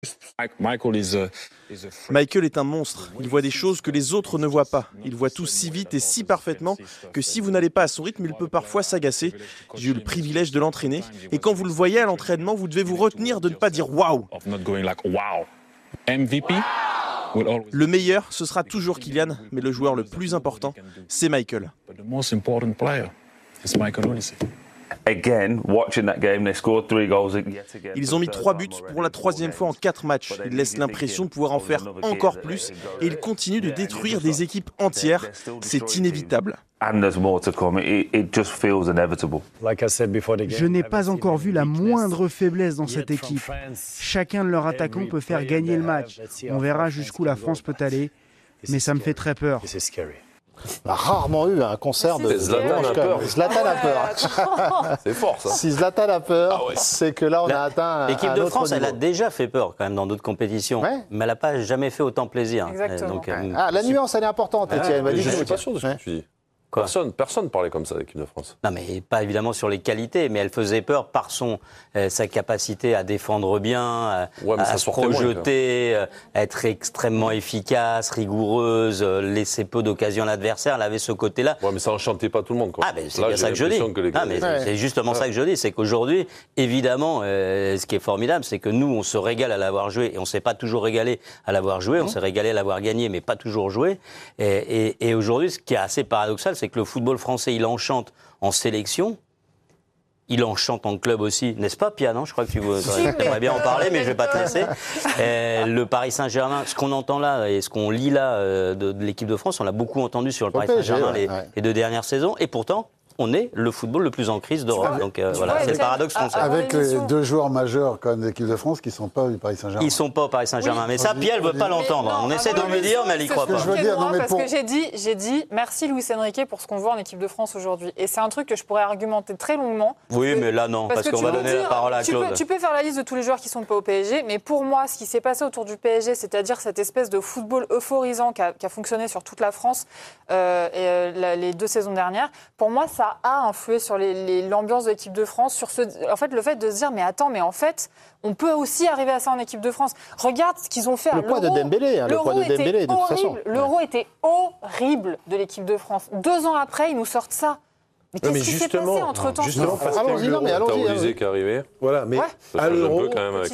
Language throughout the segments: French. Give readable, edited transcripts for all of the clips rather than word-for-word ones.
Michael est un monstre. Il voit des choses que les autres ne voient pas. Il voit tout si vite et si parfaitement que si vous n'allez pas à son rythme, il peut parfois s'agacer. J'ai eu le privilège de l'entraîner. Et quand vous le voyez à l'entraînement, vous devez vous retenir de ne pas dire « waouh ». Le meilleur, ce sera toujours Kylian, mais le joueur le plus important, c'est Michael. Ils ont mis 3 buts pour la 3e fois en 4 matchs. Ils laissent l'impression de pouvoir en faire encore plus et ils continuent de détruire des équipes entières. C'est inévitable. Je n'ai pas encore vu la moindre faiblesse dans cette équipe. Chacun de leurs attaquants peut faire gagner le match. On verra jusqu'où la France peut aller, mais ça me fait très peur. On a rarement eu un concert de Zlatan a peur. Zlatan a peur. C'est fort ça. Si Zlatan a peur, c'est que là on a atteint l'équipe de France, elle a déjà fait peur quand même dans d'autres compétitions, mais elle n'a pas jamais fait autant plaisir. Exactement. Donc, la nuance elle est importante, Étienne. Je ne suis pas sûr de ce que tu dis. Personne parlait comme ça de l'équipe de France. Non, mais pas évidemment sur les qualités, mais elle faisait peur par sa capacité à défendre bien, à se projeter, à être extrêmement efficace, rigoureuse, laisser peu d'occasions à l'adversaire. Elle avait ce côté-là. Ouais, mais ça enchantait pas tout le monde, quoi. Ah, ben c'est bien ça que je dis. C'est justement ça que je dis, c'est qu'aujourd'hui, évidemment, ce qui est formidable, c'est que nous, on se régale à l'avoir joué, et on ne s'est pas toujours régalé à l'avoir joué, on s'est régalé à l'avoir gagné, mais pas toujours joué. Et aujourd'hui, ce qui est assez paradoxal, c'est que le football français, il enchante en sélection, il enchante en club aussi, n'est-ce pas, Pia, non ? Je crois que tu aimerais bien en parler, mais je ne vais pas te laisser. Le Paris Saint-Germain, ce qu'on entend là et ce qu'on lit là de l'équipe de France, on l'a beaucoup entendu sur le Paris Saint-Germain les 2 dernières saisons, et pourtant, on est le football le plus en crise d'Europe. Donc voilà, c'est le paradoxe français. Avec les 2 joueurs majeurs quand même de l'équipe de France qui ne sont pas du Paris Saint-Germain. Ils ne sont pas au Paris Saint-Germain. Mais ça, Pia, elle ne veut pas l'entendre. On essaie de lui dire, mais elle n'y croit pas. Parce que j'ai dit merci Luis Enrique pour ce qu'on voit en équipe de France aujourd'hui. Et c'est un truc que je pourrais argumenter très longuement. Oui, mais là non, parce qu'on va donner la parole à Claude. Tu peux faire la liste de tous les joueurs qui ne sont pas au PSG, mais pour moi, ce qui s'est passé autour du PSG, c'est-à-dire cette espèce de football euphorisant qui a fonctionné sur toute la France les 2 saisons dernières, pour moi, ça a influé sur l'ambiance de l'équipe de France, sur en fait, le fait de se dire, mais attends, mais en fait, on peut aussi arriver à ça en équipe de France. Regarde ce qu'ils ont fait à l'Euro. Le poids de Dembélé, de toute façon. L'Euro était horrible de l'équipe de France. 2 ans après, ils nous sortent ça. Mais qu'est-ce qui s'est passé entre-temps ? Justement, parce que Olysée qui est arrivé. Voilà, mais à l'Euro,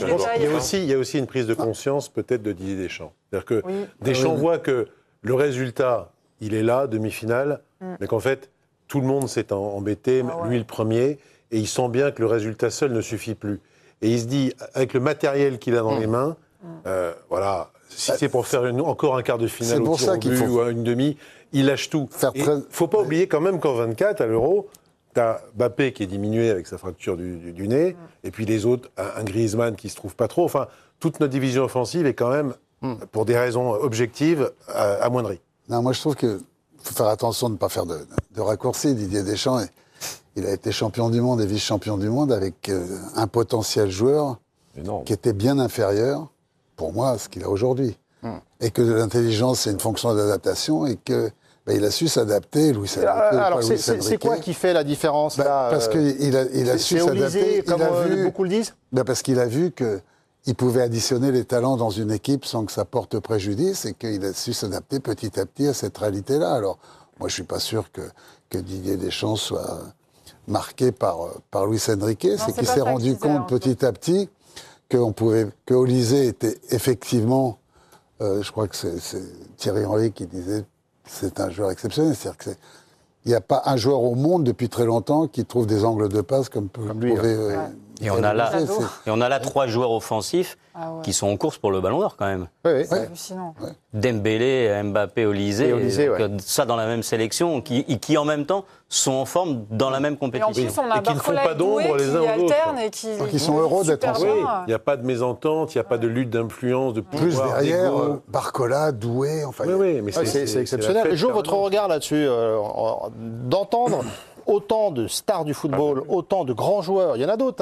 il y a aussi une prise de conscience peut-être de Didier Deschamps. C'est-à-dire que Deschamps voit que le résultat, il est là, demi-finale, mais qu'en fait, tout le monde s'est embêté, lui le premier, et il sent bien que le résultat seul ne suffit plus. Et il se dit, avec le matériel qu'il a dans les mains, voilà, si c'est pour faire encore un quart de finale au tir au but ou une demi, il lâche tout. Il ne faut pas oublier quand même qu'en 24, à l'Euro, tu as Mbappé qui est diminué avec sa fracture du nez, et puis les autres, un Griezmann qui ne se trouve pas trop. Enfin, toute notre division offensive est quand même, pour des raisons objectives, amoindrie. Non, moi je trouve qu'il faut faire attention de ne pas faire de raccourcis. Didier Deschamps, il a été champion du monde et vice-champion du monde avec un potentiel joueur qui était bien inférieur, pour moi, à ce qu'il a aujourd'hui. Et que l'intelligence, c'est une fonction d'adaptation et que il a su s'adapter, Luis Enrique. Alors, c'est quoi qui fait la différence là, parce qu'il a su s'adapter. Comme beaucoup le disent. Parce qu'il a vu qu'il pouvait additionner les talents dans une équipe sans que ça porte préjudice et qu'il a su s'adapter petit à petit à cette réalité-là. Alors, moi, je ne suis pas sûr que Didier Deschamps soit marqué par Luis Enrique. C'est qu'il s'est rendu compte petit à petit que Olysée était effectivement, je crois que c'est Thierry Henry qui disait, c'est un joueur exceptionnel. C'est-à-dire qu'il n'y a pas un joueur au monde depuis très longtemps qui trouve des angles de passe comme lui. Et on a là 3 joueurs offensifs qui sont en course pour le Ballon d'Or quand même. C'est hallucinant. Dembélé, Mbappé, Olysée, ça dans la même sélection, qui en même temps sont en forme dans la même compétition. Et en plus, on a qui ne font pas d'ombre les uns aux autres. Qui sont heureux d'être ensemble. Il n'y a pas de mésentente, il n'y a pas de lutte d'influence, de pouvoir. Plus derrière, Barcola, Doué, enfin. Mais c'est exceptionnel. J'ouvre votre regard là-dessus, d'entendre autant de stars du football, autant de grands joueurs. Il y en a d'autres,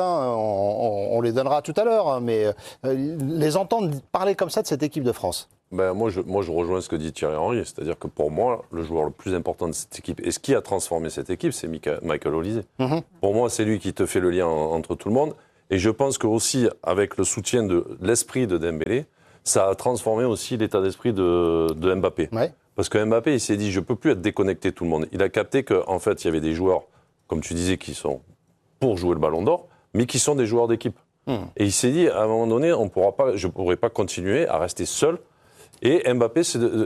on les donnera tout à l'heure, mais les entendre parler comme ça de cette équipe de France. Moi, je rejoins ce que dit Thierry Henry, c'est-à-dire que pour moi, le joueur le plus important de cette équipe, et ce qui a transformé cette équipe, c'est Michael Olysée. Pour moi, c'est lui qui te fait le lien entre tout le monde. Et je pense que aussi avec le soutien de l'esprit de Dembélé, ça a transformé aussi l'état d'esprit de Mbappé. Ouais. Parce que Mbappé, il s'est dit, je peux plus être déconnecté de tout le monde. Il a capté qu'en fait, il y avait des joueurs, comme tu disais, qui sont pour jouer le Ballon d'Or, mais qui sont des joueurs d'équipe. Et il s'est dit, à un moment donné, je ne pourrai pas continuer à rester seul. Et Mbappé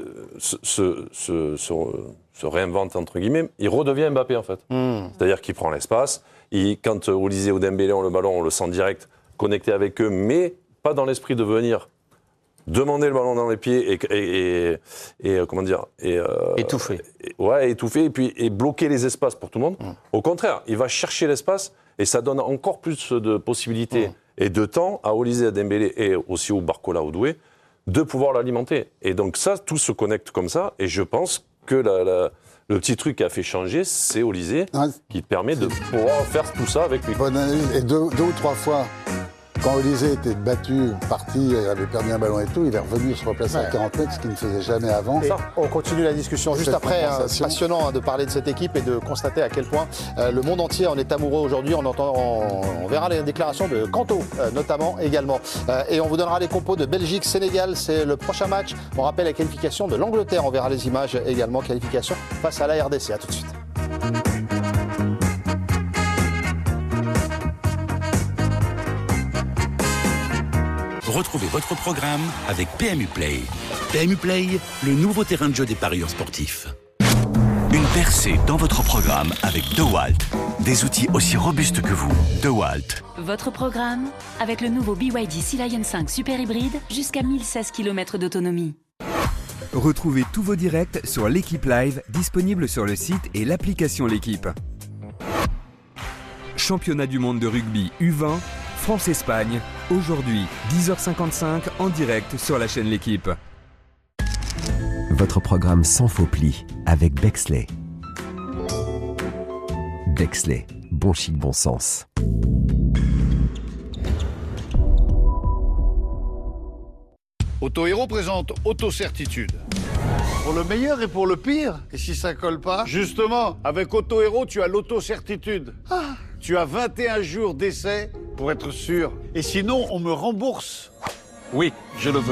se réinvente, entre guillemets. Il redevient Mbappé, en fait. C'est-à-dire qu'il prend l'espace. Quand Olysée ou Dembélé ont le ballon, on le sent direct connecté avec eux, mais pas dans l'esprit de venir demander le ballon dans les pieds et comment dire étouffer. Étouffer et bloquer les espaces pour tout le monde. Au contraire, il va chercher l'espace et ça donne encore plus de possibilités et de temps à Olysée, à Dembélé et aussi au Barcola, au Doué, de pouvoir l'alimenter. Et donc ça, tout se connecte comme ça. Et je pense que le petit truc qui a fait changer, c'est Olysée, qui permet de pouvoir faire tout ça avec lui. Bonne analyse. Et deux ou trois fois, quand Olysée était battu, parti, il avait perdu un ballon et tout, il est revenu se replacer à 40 mètres, ce qu'il ne faisait jamais avant. Et on continue la discussion juste après. Passionnant de parler de cette équipe et de constater à quel point le monde entier en est amoureux aujourd'hui. On verra les déclarations de Kanto, notamment également. Et on vous donnera les compos de Belgique-Sénégal. C'est le prochain match. On rappelle la qualification de l'Angleterre. On verra les images également. Qualification face à la RDC. À tout de suite. Retrouvez votre programme avec PMU Play. PMU Play, le nouveau terrain de jeu des parieurs sportifs. Une percée dans votre programme avec DeWalt. Des outils aussi robustes que vous. DeWalt. Votre programme avec le nouveau BYD Sea Lion 5 Super Hybride jusqu'à 1016 km d'autonomie. Retrouvez tous vos directs sur l'Équipe Live, disponible sur le site et l'application L'Équipe. Championnat du monde de rugby U20, France-Espagne, aujourd'hui 10h55 en direct sur la chaîne L'Équipe. Votre programme sans faux plis avec Bexley. Bexley, bon chic, bon sens. Auto-Héros présente Auto-Certitude. Pour le meilleur et pour le pire. Et si ça colle pas? Justement, avec Auto-Héros, tu as l'auto-certitude. Tu as 21 jours d'essai pour être sûr. Et sinon, on me rembourse. Oui, je le veux.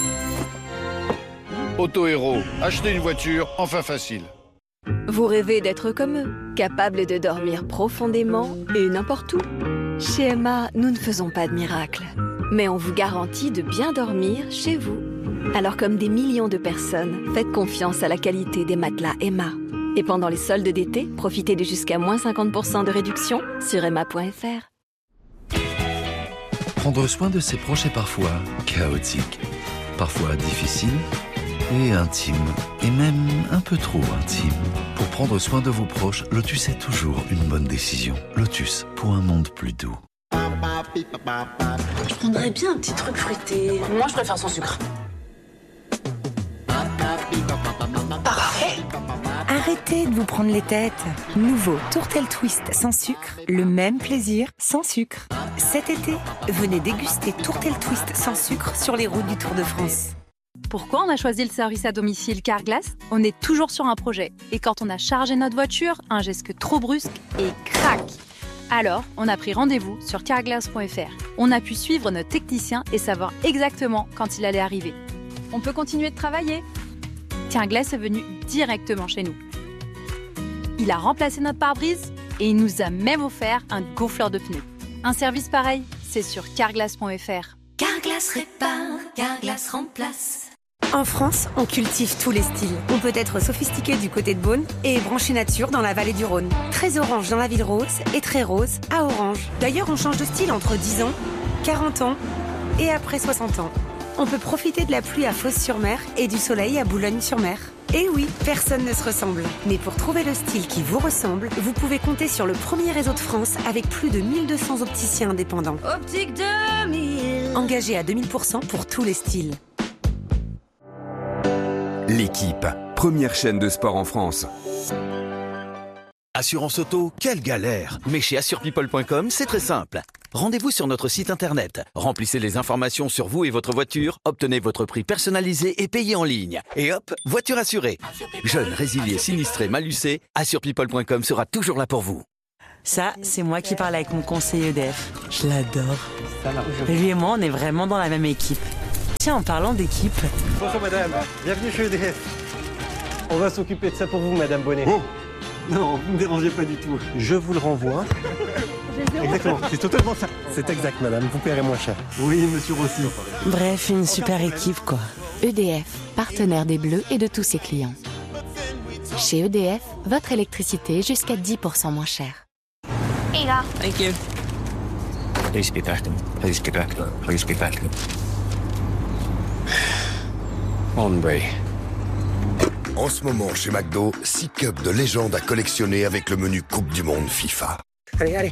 Auto-Héros, acheter une voiture, enfin facile. Vous rêvez d'être comme eux, capables de dormir profondément et n'importe où. Chez Emma, nous ne faisons pas de miracles, mais on vous garantit de bien dormir chez vous. Alors comme des millions de personnes, faites confiance à la qualité des matelas Emma. Et pendant les soldes d'été, profitez de jusqu'à moins 50% de réduction sur emma.fr. Prendre soin de ses proches est parfois chaotique, parfois difficile et intime, et même un peu trop intime. Pour prendre soin de vos proches, Lotus est toujours une bonne décision. Lotus, pour un monde plus doux. Je prendrais bien un petit truc fruité. Moi, je préfère sans sucre. Parfait. Arrêtez de vous prendre les têtes. Nouveau Tourtel Twist sans sucre, le même plaisir sans sucre. Cet été, venez déguster Tourtel Twist sans sucre sur les routes du Tour de France. Pourquoi on a choisi le service à domicile Carglass? On est toujours sur un projet. Et quand on a chargé notre voiture, un geste trop brusque et crac! Alors, on a pris rendez-vous sur carglass.fr. On a pu suivre notre technicien et savoir exactement quand il allait arriver. On peut continuer de travailler. Carglass est venu directement chez nous. Il a remplacé notre pare-brise et il nous a même offert un gonfleur de pneus. Un service pareil, c'est sur carglass.fr. Carglass répare, Carglass remplace. En France, on cultive tous les styles. On peut être sophistiqué du côté de Beaune et branché nature dans la vallée du Rhône. Très orange dans la ville rose et très rose à orange. D'ailleurs, on change de style entre 10 ans, 40 ans et après 60 ans. On peut profiter de la pluie à Fos-sur-Mer et du soleil à Boulogne-sur-Mer. Et oui, personne ne se ressemble. Mais pour trouver le style qui vous ressemble, vous pouvez compter sur le premier réseau de France avec plus de 1200 opticiens indépendants. Optique 2000. Engagés à 2000% pour tous les styles. L'Équipe, première chaîne de sport en France. Assurance auto, quelle galère! Mais chez AssurePeople.com, c'est très simple. Rendez-vous sur notre site internet, remplissez les informations sur vous et votre voiture, obtenez votre prix personnalisé et payez en ligne. Et hop, voiture assurée. Jeune, résilié, sinistré, malucé, AssurePeople.com sera toujours là pour vous. Ça, c'est moi qui parle avec mon conseiller EDF. Je l'adore. Lui et moi, on est vraiment dans la même équipe. Tiens, en parlant d'équipe... Bonjour madame, bienvenue chez EDF. On va s'occuper de ça pour vous, madame Bonnet. Oh non, vous ne me dérangez pas du tout. Je vous le renvoie. Exactement, c'est totalement ça. C'est exact, madame, vous paierez moins cher. Oui, monsieur Rossi. Bref, une super équipe, quoi. EDF, partenaire des Bleus et de tous ses clients. Chez EDF, votre électricité jusqu'à 10% moins chère. Here you go. Thank you. Please be back. Please be back. Please be back. Hombre. En ce moment, chez McDo, 6 cups de légende à collectionner avec le menu Coupe du Monde FIFA. Allez.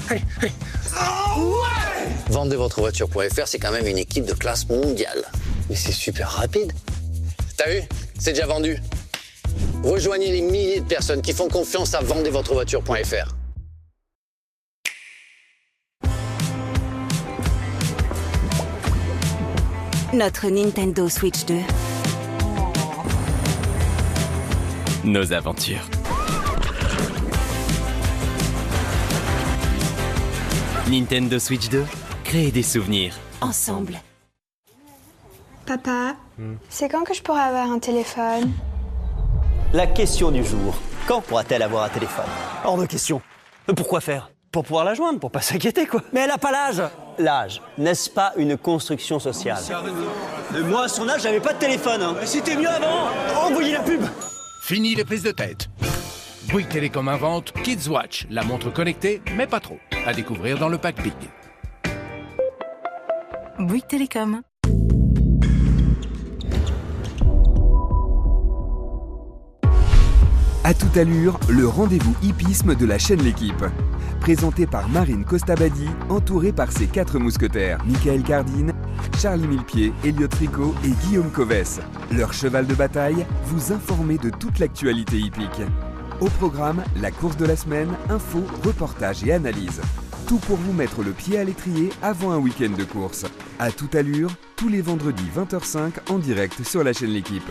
Vendezvotrevoiture.fr, c'est quand même une équipe de classe mondiale. Mais c'est super rapide. T'as vu? C'est déjà vendu. Rejoignez les milliers de personnes qui font confiance à vendezvotrevoiture.fr. Notre Nintendo Switch 2. Nos aventures. Nintendo Switch 2, créer des souvenirs. Ensemble. Papa, c'est quand que je pourrai avoir un téléphone? La question du jour. Quand pourra-t-elle avoir un téléphone? Hors de question. Mais pourquoi faire? Pour pouvoir la joindre, pour pas s'inquiéter, quoi. Mais elle n'a pas l'âge. L'âge, n'est-ce pas une construction sociale? Moi, à son âge, j'avais pas de téléphone. Hein. C'était mieux avant. Envoyez la pub. Fini les prises de tête. Bouygues Télécom invente Kids Watch, la montre connectée, mais pas trop. À découvrir dans le pack Big. Bouygues Télécom. À toute allure, le rendez-vous hippisme de la chaîne L'Équipe. Présenté par Marine Costabadi, entourée par ses 4 mousquetaires, Michael Cardine, Charlie Millepied, Elliot Tricot et Guillaume Covès. Leur cheval de bataille, vous informer de toute l'actualité hippique. Au programme, la course de la semaine, infos, reportages et analyses. Tout pour vous mettre le pied à l'étrier avant un week-end de course. À toute allure, tous les vendredis 20h05 en direct sur la chaîne L'Équipe.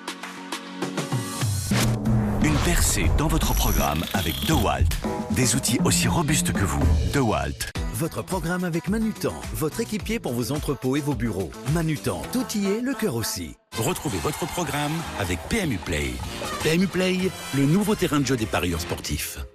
Une percée dans votre programme avec DeWalt. Des outils aussi robustes que vous. DeWalt. Votre programme avec Manutan, votre équipier pour vos entrepôts et vos bureaux. Manutan, tout y est, le cœur aussi. Retrouvez votre programme avec PMU Play. PMU Play, le nouveau terrain de jeu des parieurs sportifs.